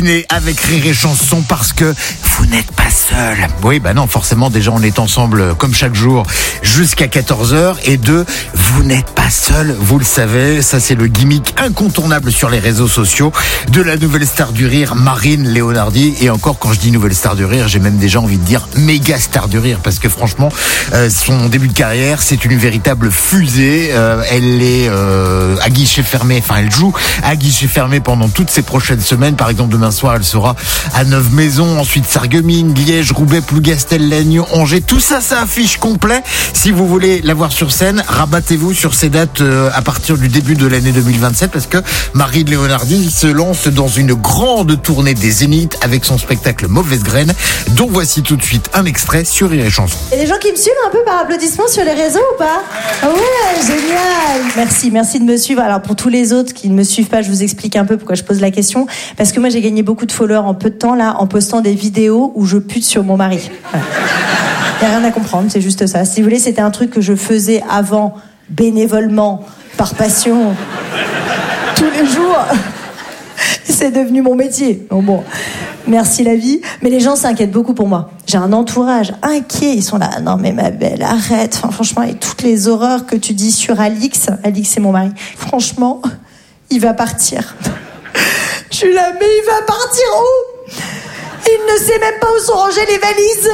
Avec Rire et Chanson parce que vous n'êtes pas seul. Oui, non, forcément, déjà on est ensemble comme chaque jour jusqu'à 14h et vous n'êtes pas seul, vous le savez, ça c'est le gimmick incontournable sur les réseaux sociaux de la nouvelle star du rire, Marine Leonardi. Et encore, quand je dis nouvelle star du rire, j'ai même déjà envie de dire méga star du rire parce que franchement, son début de carrière, c'est une véritable fusée. Elle est à guichet fermé, elle joue à guichet fermé pendant toutes ces prochaines semaines. Par exemple, demain soir, elle sera à Neuve-Maisons, ensuite Sarreguemines, Liège, Roubaix, Plougastel, Lannion, Angers. Tout ça, ça affiche complet. Si vous voulez la voir sur scène, rabattez-vous sur ces dates à partir du début de l'année 2027 parce que Marine Leonardi se lance dans une grande tournée des Zéniths avec son spectacle Mauvaise Graine, dont voici tout de suite un extrait sur Rire et Chanson. Il y a des gens qui me suivent un peu par applaudissement sur les réseaux ou pas ? Ouais, génial. Merci de me suivre. Alors pour tous les autres qui ne me suivent pas, je vous explique un peu pourquoi je pose la question. Parce que moi j'ai gagné beaucoup de followers en peu de temps là en postant des vidéos où je pute sur mon mari. Voilà. Il n'y a rien à comprendre, c'est juste ça. Si vous voulez, c'était un truc que je faisais avant bénévolement, par passion, tous les jours. C'est devenu mon métier. Bon, merci la vie. Mais les gens s'inquiètent beaucoup pour moi. J'ai un entourage inquiet. Ils sont là. Non mais ma belle, arrête. Franchement, et toutes les horreurs que tu dis sur Alix. Alix, c'est mon mari. Franchement, il va partir. Je suis là, mais il va partir où ? Il ne sait même pas où sont rangées les valises.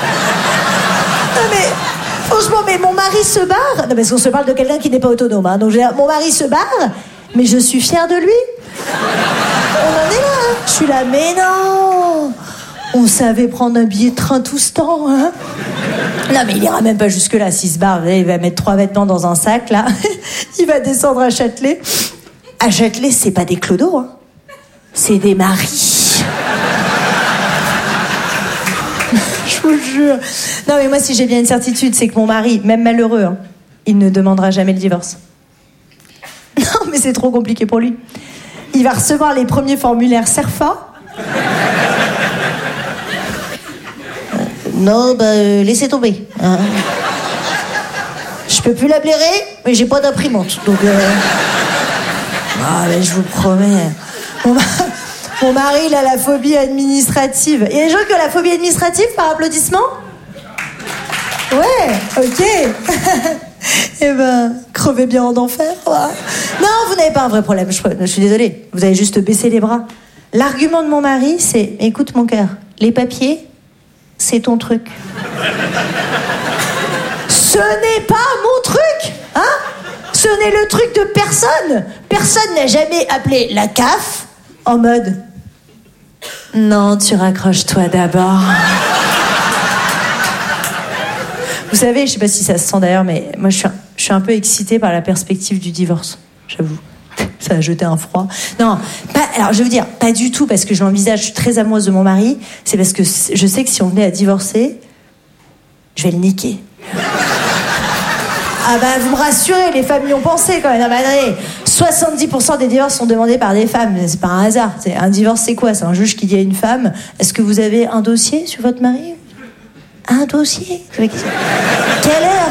Non mais, franchement, mais mon mari se barre. Non, parce qu'on se parle de quelqu'un qui n'est pas autonome. Hein. Donc mon mari se barre, mais je suis fière de lui. On en est là. Hein. Je suis là, mais non. On savait prendre un billet de train tout ce temps. Hein. Non mais il ira même pas jusque là. S'il se barre, il va mettre 3 vêtements dans un sac là. Il va descendre à Châtelet. À Châtelet, c'est pas des clodos, hein. C'est des maris. Je vous jure. Non mais moi si j'ai bien une certitude, c'est que mon mari, même malheureux, hein, il ne demandera jamais le divorce. Non mais c'est trop compliqué pour lui. Il va recevoir les premiers formulaires CERFA. Non, laissez tomber. Hein. Je peux plus la blairer, mais j'ai pas d'imprimante. Donc, mais je vous promets. Mon mari, il a la phobie administrative. Il y a des gens qui ont la phobie administrative par applaudissement ? Ouais, ok. Eh crevez bien en enfer. Ouais. Non, vous n'avez pas un vrai problème. Je suis désolée. Vous avez juste baissé les bras. L'argument de mon mari, c'est: écoute mon cœur, les papiers, c'est ton truc. Ce n'est pas mon truc, hein ? Ce n'est le truc de personne. Personne n'a jamais appelé la CAF en mode: non, tu raccroches-toi d'abord. Vous savez, je sais pas si ça se sent d'ailleurs, mais moi je suis un peu excitée par la perspective du divorce, j'avoue. Ça a jeté un froid. Non, alors je veux dire, pas du tout parce que je l'envisage, je suis très amoureuse de mon mari, c'est parce que je sais que si on venait à divorcer, je vais le niquer. Ah vous me rassurez, les femmes y ont pensé quand même. Non, attendez, 70% des divorces sont demandés par des femmes, c'est pas un hasard. Un divorce, c'est quoi ? C'est un juge qui dit à une femme: est-ce que vous avez un dossier sur votre mari ? Un dossier ? Quelle heure ?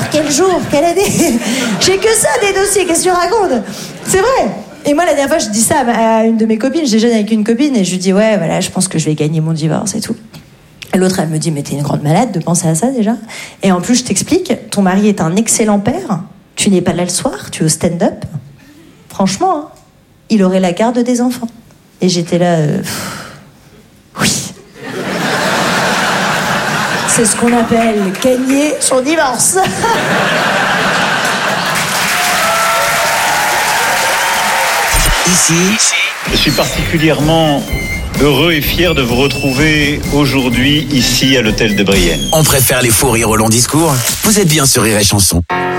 Quel jour ? Quelle année ? J'ai que ça, des dossiers, qu'est-ce que tu racontes ? C'est vrai. Et moi, la dernière fois, je dis ça à une de mes copines, je déjeune avec une copine, et je lui dis: ouais, voilà, je pense que je vais gagner mon divorce et tout. Et l'autre, elle me dit: mais t'es une grande malade de penser à ça déjà. Et en plus, je t'explique, ton mari est un excellent père, tu n'es pas là le soir, tu es au stand-up. Franchement, hein, il aurait la garde des enfants. Et j'étais là, oui. C'est ce qu'on appelle gagner son divorce. Ici, je suis particulièrement heureux et fier de vous retrouver aujourd'hui ici à l'hôtel de Brienne. On préfère les faux rires aux longs discours. Vous êtes bien sur Rire et Chanson.